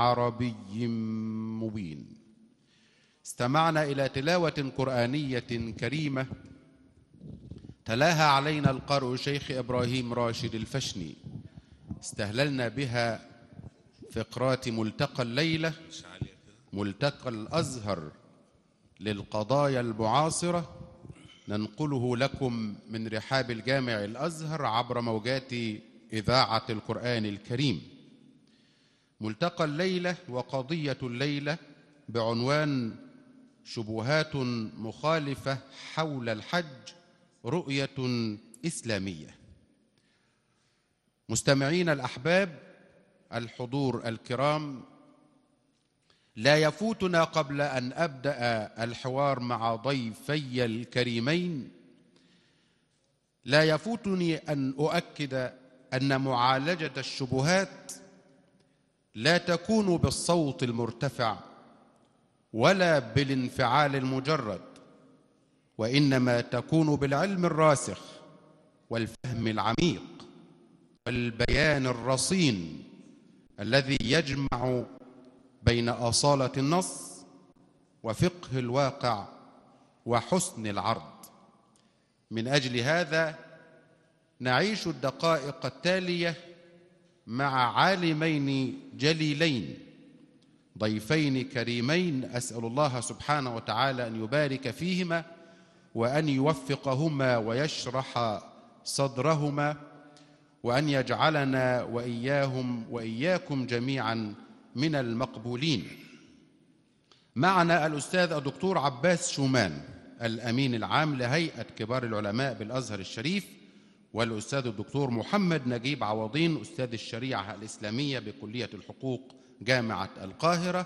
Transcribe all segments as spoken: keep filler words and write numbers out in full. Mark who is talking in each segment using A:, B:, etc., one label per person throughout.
A: عربي مبين. استمعنا إلى تلاوة قرآنية كريمة تلاها علينا القارئ شيخ إبراهيم راشد الفشني، استهللنا بها فقرات ملتقى الليلة، ملتقى الأزهر للقضايا المعاصرة، ننقله لكم من رحاب الجامع الأزهر عبر موجات إذاعة القرآن الكريم. ملتقى الليلة وقضية الليلة بعنوان شبهات مخالفة حول الحج، رؤية إسلامية. مستمعين الأحباب، الحضور الكرام، لا يفوتنا قبل أن أبدأ الحوار مع ضيفي الكريمين، لا يفوتني أن أؤكد أن معالجة الشبهات لا تكون بالصوت المرتفع ولا بالانفعال المجرد، وإنما تكون بالعلم الراسخ والفهم العميق والبيان الرصين الذي يجمع بين أصالة النص وفقه الواقع وحسن العرض. من أجل هذا نعيش الدقائق التالية مع عالمين جليلين، ضيفين كريمين، أسأل الله سبحانه وتعالى أن يبارك فيهما وأن يوفقهما ويشرح صدرهما، وأن يجعلنا وإياهم وإياكم جميعا من المقبولين. معنا الأستاذ الدكتور عباس شومان، الأمين العام لهيئة كبار العلماء بالأزهر الشريف، والأستاذ الدكتور محمد نجيب عوضين، أستاذ الشريعة الإسلامية بكلية الحقوق جامعة القاهرة.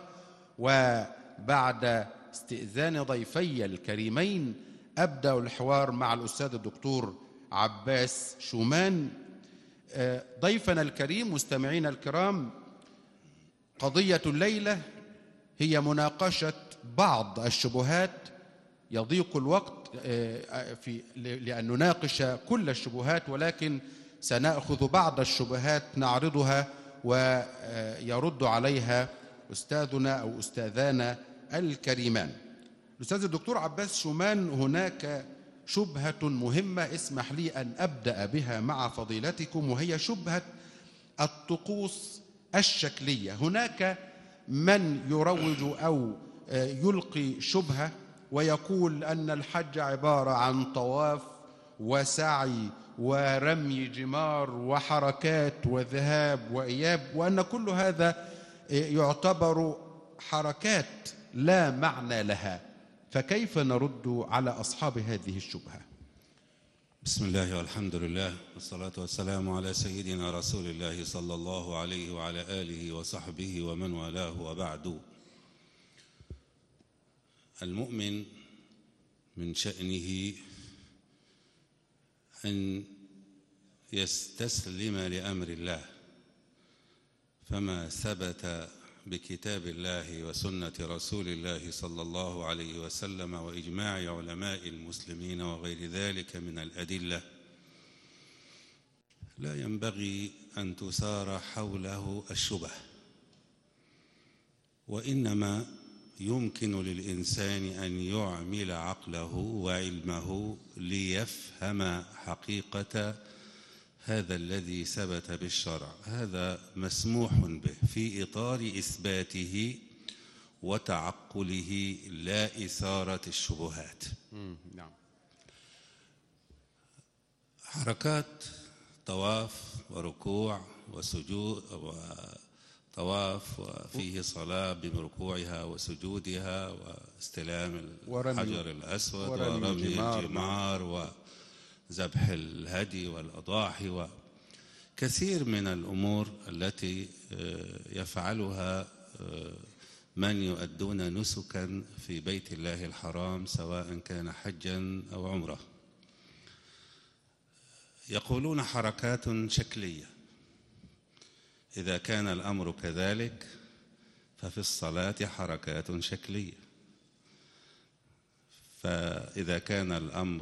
A: وبعد استئذان ضيفي الكريمين أبدأ الحوار مع الأستاذ الدكتور عباس شومان. ضيفنا الكريم، مستمعين الكرام، قضية الليلة هي مناقشة بعض الشبهات. يضيق الوقت في لأن نناقش كل الشبهات، ولكن سنأخذ بعض الشبهات نعرضها ويرد عليها أستاذنا أو أستاذانا الكريمان. الأستاذ الدكتور عباس شومان، هناك شبهة مهمة اسمح لي أن أبدأ بها مع فضيلتكم، وهي شبهة الطقوس الشكلية. هناك من يروج أو يلقي شبهة ويقول أن الحج عبارة عن طواف وسعي ورمي جمار وحركات وذهاب وإياب، وأن كل هذا يعتبر حركات لا معنى لها، فكيف نرد على أصحاب هذه الشبهة؟
B: بسم الله والحمد لله والصلاة والسلام على سيدنا رسول الله صلى الله عليه وعلى آله وصحبه ومن والاه، وبعد. المؤمن من شأنه أن يستسلم لأمر الله، فما ثبت بكتاب الله وسنة رسول الله صلى الله عليه وسلم وإجماع علماء المسلمين وغير ذلك من الأدلة لا ينبغي أن تثار حوله الشبه، وإنما يمكن للإنسان أن يعمل عقله وعلمه ليفهم حقيقة هذا الذي ثبت بالشرع. هذا مسموح به في إطار إثباته وتعقله، لا إثارة الشبهات.
A: نعم.
B: حركات طواف وركوع وسجود، وطواف وفيه صلاة بركوعها وسجودها واستلام الحجر الأسود ورمي الجمار وذبح الهدي والأضاحي وكثير من الأمور التي يفعلها من يؤدون نسكا في بيت الله الحرام، سواء كان حجا أو عمره. يقولون حركات شكلية. إذا كان الأمر كذلك ففي الصلاة حركات شكلية، فإذا كان الأمر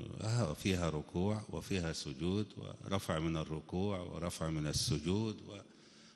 B: فيها ركوع وفيها سجود ورفع من الركوع ورفع من السجود